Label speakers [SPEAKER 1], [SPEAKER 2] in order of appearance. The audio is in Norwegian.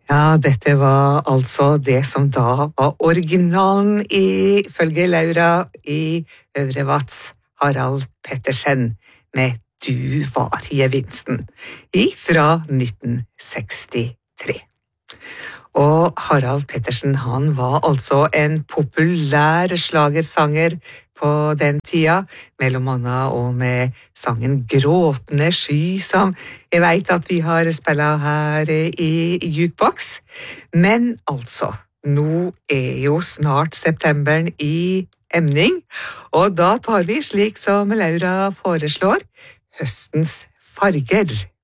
[SPEAKER 1] Ja, dette var altså det som da var originalen ifølge Laura i Øvre Vats, Harald Pettersen, med Du var gevinsten, fra 1963. Og Harald Pettersen, han var altså en populær slagersanger på den tida, mellom annet og med sangen Gråtende sky, som jeg vet at vi har spillet her i Jukebox. Men altså, nå jo snart septemberen i emning, og da tar vi, slik som Laura foreslår, høstens farger.